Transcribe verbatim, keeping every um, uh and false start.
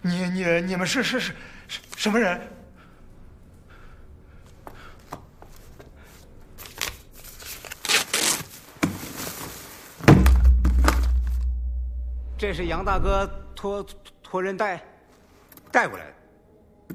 你你你们是是是是什么人？ 这是杨大哥托托人带带过来的。